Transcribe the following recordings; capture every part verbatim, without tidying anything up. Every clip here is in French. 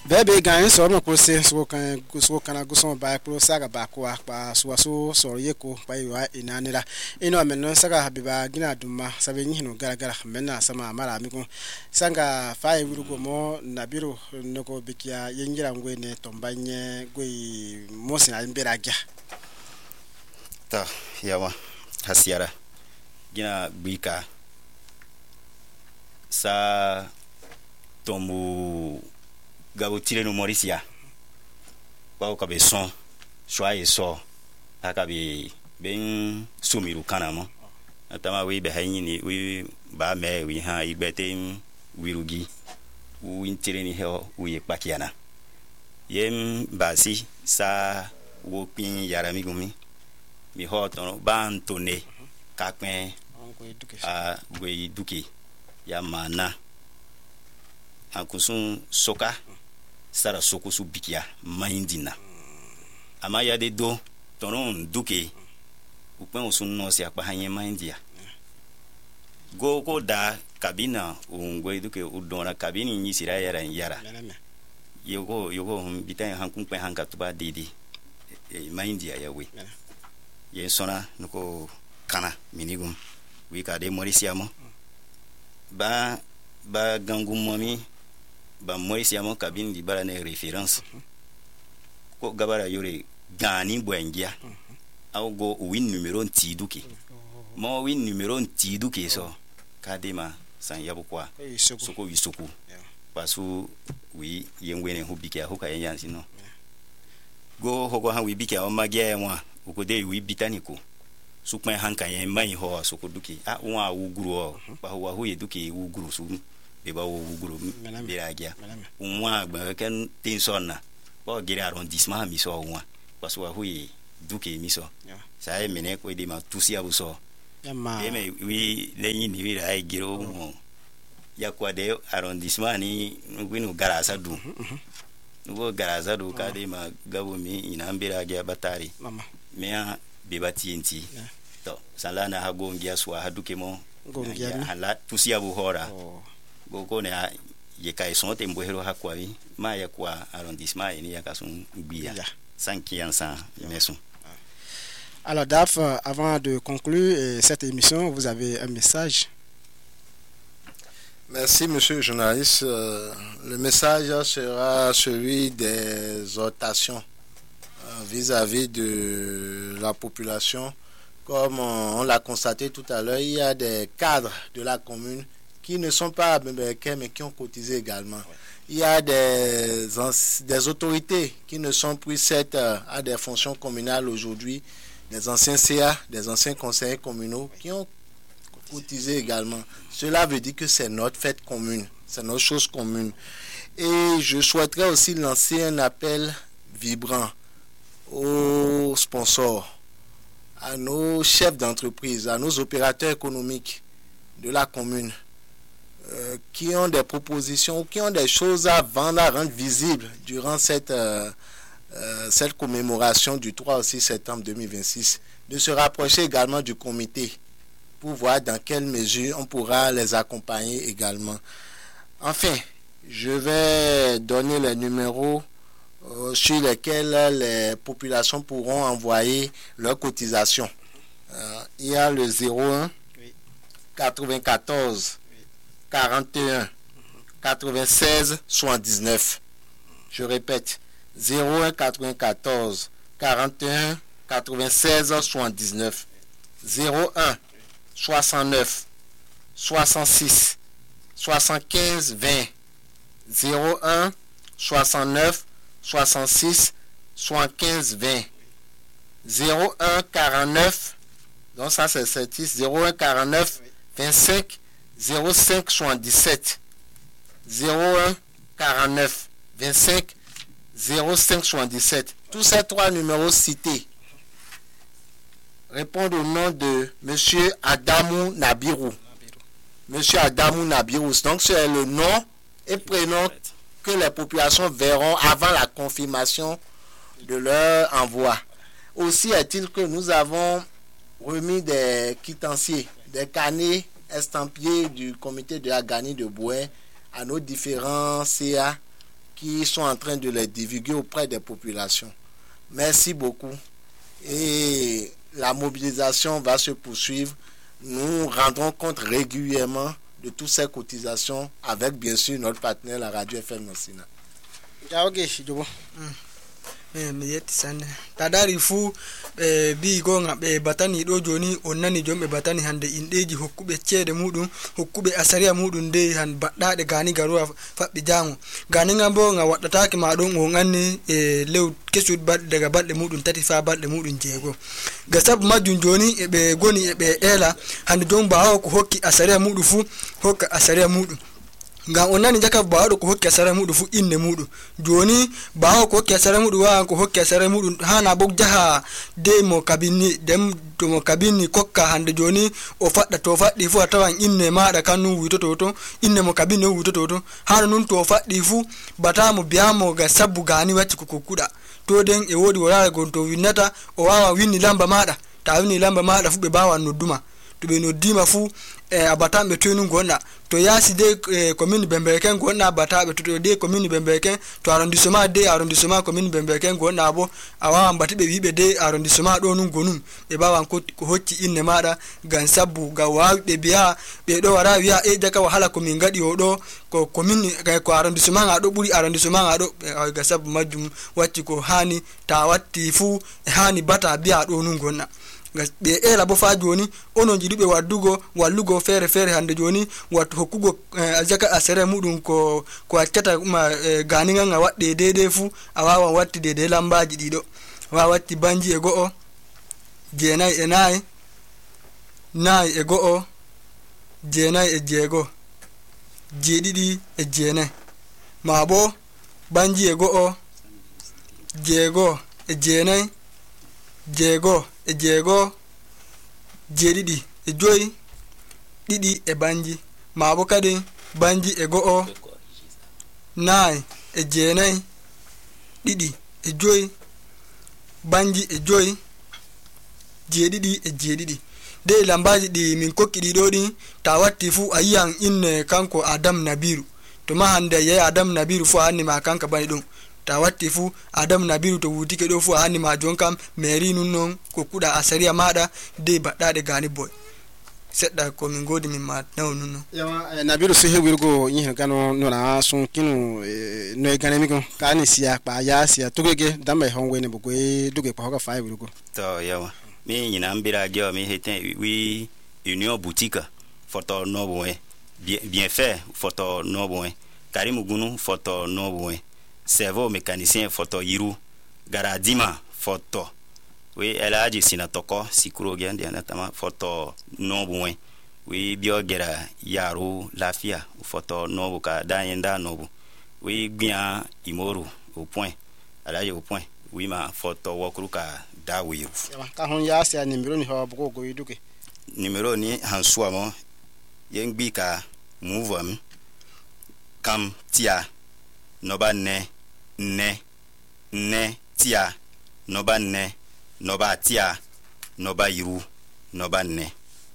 Bebe gan so me ko se so kan so kan aguson ba pro saga ba ko pa so so so ye ko pa yiwa inanira ino me no saga habiba gina duma sabe nyi no gara gara menna sama mara mi ko sanga fa yiru go mo nabiru no ko bikia yengira ngwe ne tombanye gwe mosi na mbera gya ta yawa hasiara gina bika sa tomu gabo tire no Mauricia ba ko be son choix et so aka be ben sumiru kanamo atama we be hanyi ni we ba me we ha igbete wirugi u intire ni he u ye pakiana yem basi sa wo pin yara mi gumi mi hoton ba antone kakpen a we duki ya mana akusun soka sara soko su bikia mindina ama ya de do tonon duke upen usun no si akpa hanye mindia go go da kabina ungwe duke udona kabini ni sira yara yara yogo yogo bitan hankun pe hanka tuba didi mindia ya we ye sona nuko kana minigum wi ka de Mauricia mo ba ba gangum momi ba Mauricia mo kabine di bara ne référence ko gabara yore gani bwengia au go win numéro ntiduke mo win numéro ntiduke so kadema san yabukwa soko wisoko pasu wi yengwene hubike ahuka yansi no go hogo han wi bike o magia enwa ukode wi bitaniko sukman hanka yen mai ho soko duki a wa wuguru o ba ho wa ho yeduke wuguru su be ba wuguru biragia unwa gba ken tin sonna bo gire arrondissement mi so unwa pasu wa ho ye duke mi so sa e mene ko de ma tusi abuso yama e me wi lenyi ni wi ai giro mo ya kwa de arrondissement ni ngwinu garasa du ngo garasa du ka de ma gabo mi ina biragia batari mama me bebati enti to salana ha gongia swa ha dukemo gongia hala tusia bu hora go ko ne ye kai son te mbohero ha kwa wi ma ya kwa arrondissement ni ya kasun bia cinq ans meson. Alors Daf, avant de conclure cette émission, vous avez un message? Merci monsieur le journaliste. Euh, le message sera celui des exhortations vis-à-vis de la population. Comme on l'a constaté tout à l'heure, il y a des cadres de la commune qui ne sont pas américains mais qui ont cotisé également. Il y a des, des autorités qui ne sont prises à des fonctions communales aujourd'hui, des anciens C A, des anciens conseillers communaux qui ont cotisé également. Cela veut dire que c'est notre fête commune, c'est notre chose commune. Et je souhaiterais aussi lancer un appel vibrant aux sponsors, à nos chefs d'entreprise, à nos opérateurs économiques de la commune euh, qui ont des propositions, qui ont des choses à vendre, à rendre visibles durant cette, euh, euh, cette commémoration du trois au six septembre deux mille vingt-six, de se rapprocher également du comité pour voir dans quelle mesure on pourra les accompagner également. Enfin, je vais donner les numéros Euh, sur lesquels les populations pourront envoyer leurs cotisations. Euh, il y a le zéro un oui. quatre-vingt-quatorze oui. quarante et un quatre-vingt-seize soixante-dix-neuf. Je répète, zéro un quatre-vingt-quatorze quarante et un quatre-vingt-seize soixante-dix-neuf, zéro un soixante-neuf soixante-six soixante-quinze vingt, zéro un soixante-neuf soixante-six soixante-quinze vingt, zéro un quarante-neuf, donc ça c'est certif, zéro un quarante-neuf vingt-cinq zéro cinq soixante-dix-sept, zéro un quarante-neuf vingt-cinq zéro cinq soixante-dix-sept. Tous ces trois numéros cités répondent au nom de monsieur Adamou Nabirou. Monsieur Adamou Nabirou, donc c'est le nom et prénom que les populations verront avant la confirmation de leur envoi. Aussi est-il que nous avons remis des quitanciers, des carnets estampillés du comité de la Ganie de Boué à nos différents C A qui sont en train de les divulguer auprès des populations. Merci beaucoup. Et la mobilisation va se poursuivre. Nous rendrons compte régulièrement de toutes ces cotisations avec bien sûr notre partenaire, la radio F M Nassina. Eh mi yetti sanne tadari fu e bi gonga be batani do joni onnani jombe batani hande indeji hokkube cede mudum hokkube asariya mudum de han baddade gani garuwa fabbi jango gani ngambo nga waddataake ma don o nganni e lew kesud badde daga balde mudum tati fa balde mudum jeego gasab majun joni e be goni e be ela hande jon baawo ko hokki asariya mudum fu hokka asariya mudum ngam onani jaka baado ko hokki asara mudu fu inne mudu joni baawo ko hokki asara mudu wa ko hokki asara mudu hana bok jaha de mo kabini dem to mo kabini kokka hande joni o fadda to faddi fu tawan inne maada kanu wito toto inne mo kabini o wito toto hana nun to faddi fu batamo biamo ga sabbu gani wacci ko kokkuda to den e wodi wala gonto winnata o wawa winni lamba maada ta winni lamba maada fu be bawa nodduma to be noddima fu e abatambe tonu gonna to yasi de eh, commune Bembeken gonna abatabe to de commune Bembeken to arrondissement de arrondissement commune Bembeken gonna bo awa mbatibe wibe de arrondissement do nun gonum be bawan ko hocci inne mada gan sabbu ga waawbe biya be do wara wiya e jaka wahala ko min gadi o do ko commune ko arrondissement ngado buri arrondissement ngado ga sabbu majjum wacci ko hani ta watti fu hani bata biya do nun gonna be ela bo fa joni onon jidube waddugo wallugo fere fere hande joni wat hokkugo aljaka asere mudum ko ko accata ma ganinga nga wadde dede fu awawa watti dede lambaji dido wa watti banji e go'o jenai e nai nai e go'o jenai e jego jedidi e jenai mabo banji e go'o jego e jenai jego e jego jedidi e joyi didi e banji mabo kadi banji e go'o nai e jenai didi e joyi banji e joyi jedidi e jedidi de lambaji di min kokki di do di ta watti fu ayan inne kanko Adam Nabiru to ma hande ya Adam Nabiru fu hanni ma kanka bani dum ta watti fu Adam Nabiru to wutike do fu hanni ma jonkam meri nun non ko kuda asariya mada de baddade gani boy sedda ko min godi min ma naw nun yawa Nabiru so hewirgo yin gano nona sun kinu no gane mi ko kani siya pa ya siya tugege dambe hongwe ne bugo duge pa hoka fa wirgo to yawa mi nyina mbira gyo mi heten wi union boutique photo no boy bien bien fait photo no boy Karim Gunu photo no boy cerveau mécanicien photo yiru garadima photo we elaji sinatoko sikuro gende anatama photo no boy we biogera yaro lafia photo no ka danyenda no we bien imoru au point alaji au point oui ma photo wokruka da wiru ka hon ya sia nimero ni ho bugo go yiduke nimero ni hansua mo yengbi ka move am kam tia noba ne ne ne tia noba ne noba tia noba yiru noba ne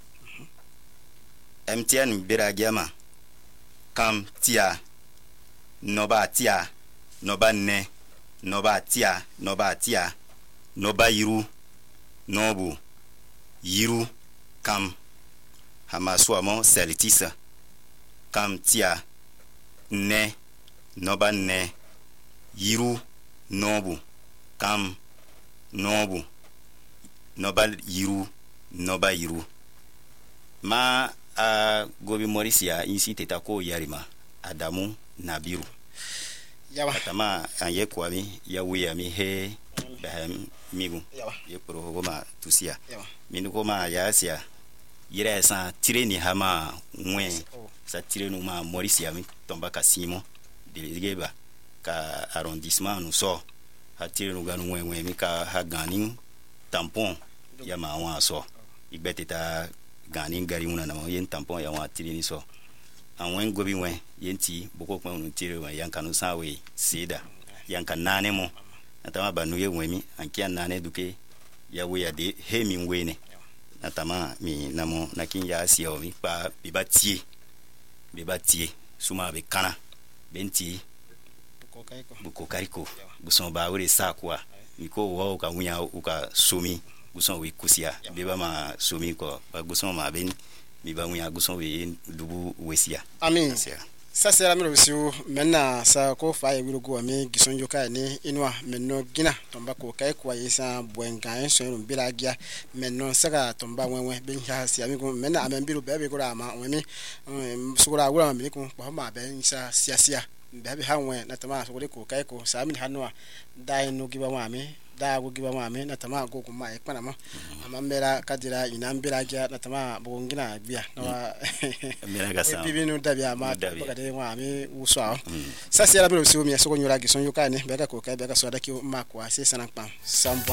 M T N bira gema kam tia noba tia noba ne noba tia noba tia noba yiru nobu yiru kam hamaswa mo selitisa kam tia ne noba ne yiru nobu kam nobu noba yiru noba yiru ma a gobi morisia insi tetako yarima Adamu Nabiru yawa tama anye kwami ya wiya mi he bahem migu ye pro goma tusia minu goma ya sia yira sa tire ni hama mwe sa tire no ma morisia mi tomba kasimo delegeba ka arrondissement nous so ha tire no ganu mwe mwe mi ka ha ganin tampon ya ma wa so igbeteta ganin gari muna na yen tampon ya wa tire ni so anwen gobi wen yenti boko kwa unu tire wen yanka no sawe sida yanka nane mo atama banu ye wemi ankia nane duke ya we ya de he mi wene atama mi namo nakin ya asia o mi pa bibatie bibatie suma be kana benti buko kariko guson ba wure sa kwa miko wo ka wunya uka somi guson we kusia beba ma somi ko ba guson ma ben mi ba wunya guson we dubu wesia amin sa sera mi bisu menna sa ko fa ye wirugo mi gison joka ni inwa menno gina tomba ko kai kwa yesa bwenga so rum bilagia menno saka tomba wenwe ben ha sia mi ko menna amembiru bebe ko rama wemi sugura wura mi ko ba ma ben sa sia sia bebe ha wen na tama so ko kai ko sa mi hanwa dai no giba mami da go giba mami na tama go ko ma e pana ma amambera kadira inambilagia na tama bongina bia na mera gasa bibi no dabia ma ka de wa mi uswa sa sera bi so mi so ko nyura gison yukani beka ko kai beka so da ki ma ko ase sanan pa sampo